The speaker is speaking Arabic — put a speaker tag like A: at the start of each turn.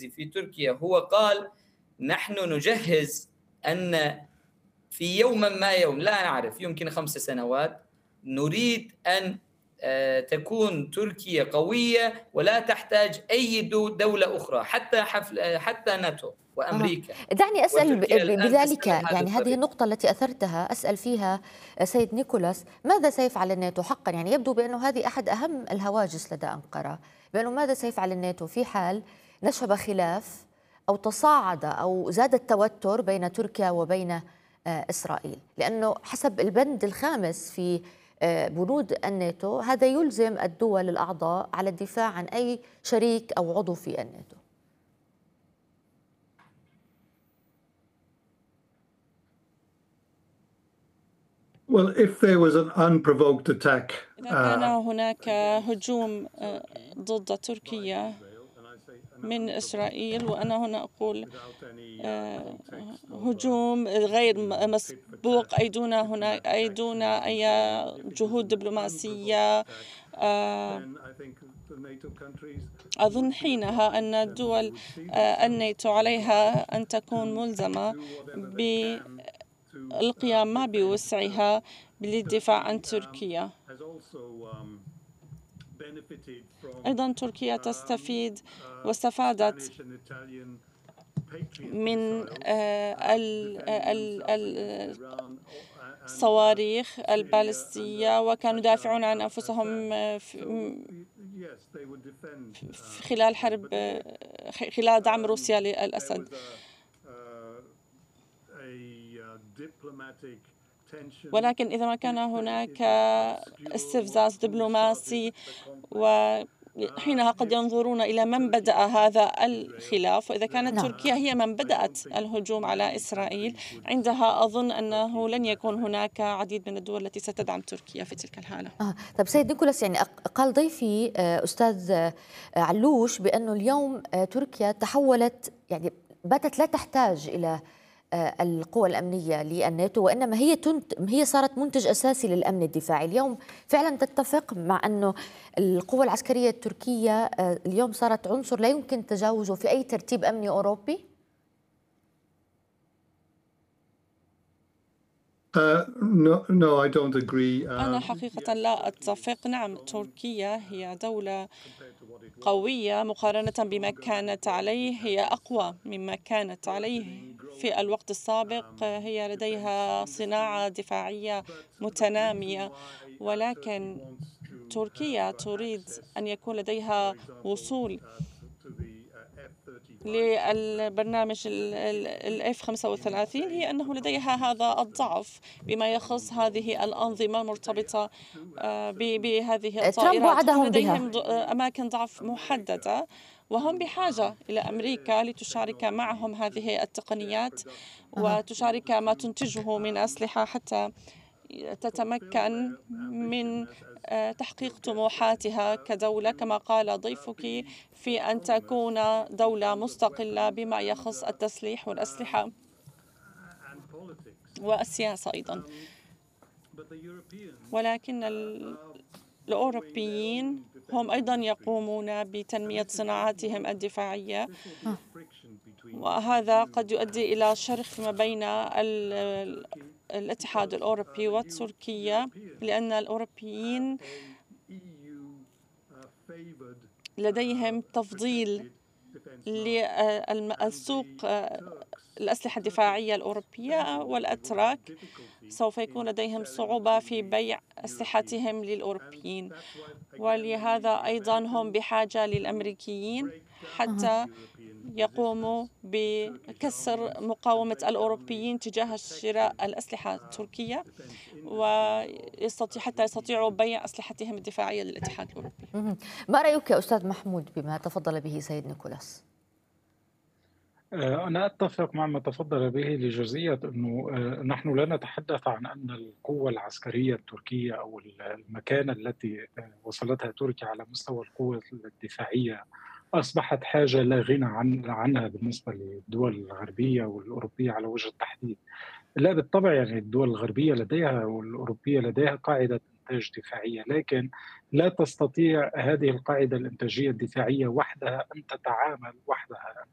A: الإنجليزي في تركيا هو قال: نحن نجهز أن في يوم ما لا نعرف، يمكن 5 سنوات، نريد أن تكون تركيا قوية ولا تحتاج أي دولة أخرى، حتى ناتو وأمريكا.
B: دعني أسأل بذلك، يعني هذه النقطة التي أثرتها أسأل فيها سيد نيكولاس: ماذا سيفعل الناتو حقا؟ يعني يبدو بأنه هذه أحد أهم الهواجس لدى أنقرة، بأنه ماذا سيفعل الناتو في حال نشب خلاف أو تصاعد أو زاد التوتر بين تركيا وبين إسرائيل؟ لأنه حسب البند الخامس في بنود الناتو هذا يلزم الدول الأعضاء على الدفاع عن أي شريك أو عضو في الناتو.
C: Well, if there was an unprovoked attack,
D: إذا كان هناك هجوم ضد تركيا من إسرائيل، وأنا هنا أقول هجوم غير مسبوق أي دون أي جهود دبلوماسية، أظن حينها أن الدول الناتو عليها أن تكون ملزمة بالقيام ما بوسعها للدفاع عن تركيا. أيضا تركيا تستفيد واستفادت من الصواريخ البالستية، وكانوا يدافعون عن أنفسهم خلال دعم روسيا للأسد. ولكن إذا ما كان هناك استفزاز دبلوماسي، وحينها قد ينظرون إلى من بدأ هذا الخلاف، وإذا كانت تركيا هي من بدأت الهجوم على إسرائيل، عندها أظن أنه لن يكون هناك عديد من الدول التي ستدعم تركيا في تلك الحالة.
B: طيب سيد نيكولاس، يعني قال ضيفي أستاذ علوش بأنه اليوم تركيا تحولت، يعني باتت لا تحتاج إلى القوى الأمنية للناتو، وإنما هي صارت منتج أساسي للأمن الدفاعي. اليوم فعلا تتفق مع أنه القوى العسكرية التركية اليوم صارت عنصر لا يمكن تجاوزه في أي ترتيب أمني أوروبي؟
C: No, I don't agree.
D: أنا حقيقة لا أتفق. نعم، تركيا هي دولة قوية مقارنة بما كانت عليه، هي أقوى مما كانت عليه في الوقت السابق، هي لديها صناعة دفاعية متنامية، ولكن تركيا تريد أن يكون لديها وصول للبرنامج F-35، هي أنه لديها هذا الضعف بما يخص هذه الأنظمة المرتبطة بهذه الطائرات. لديهم أماكن ضعف محددة، وهم بحاجة إلى أمريكا لتشارك معهم هذه التقنيات وتشارك ما تنتجه من أسلحة حتى تتمكن من تحقيق طموحاتها كدولة، كما قال ضيفك، في أن تكون دولة مستقلة بما يخص التسليح والأسلحة والسياسة أيضا. ولكن الأوروبيين هم أيضا يقومون بتنمية صناعاتهم الدفاعية، وهذا قد يؤدي إلى شرخ ما بين الاتحاد الأوروبي وتركيا، لأن الأوروبيين لديهم تفضيل للسوق الأسلحة الدفاعية الأوروبية، والأتراك سوف يكون لديهم صعوبة في بيع أسلحتهم للأوروبيين، ولهذا أيضا هم بحاجة للأمريكيين حتى يقوموا بكسر مقاومة الأوروبيين تجاه شراء الأسلحة التركية، حتى يستطيعوا بيع أسلحتهم الدفاعية للاتحاد الأوروبي.
B: ما رأيك يا أستاذ محمود بما تفضل به سيد نيكولاس؟
E: أنا أتفق مع ما تفضل به لجزئية أنه نحن لا نتحدث عن أن القوة العسكرية التركية أو المكانة التي وصلتها تركيا على مستوى القوة الدفاعية أصبحت حاجة لا غنى عنها بالنسبة للدول الغربية والأوروبية على وجه التحديد. لا بالطبع، يعني الدول الغربية لديها والأوروبية لديها قاعدة إنتاج دفاعية، لكن لا تستطيع هذه القاعدة الإنتاجية الدفاعية وحدها أن تتعامل وحدها، أن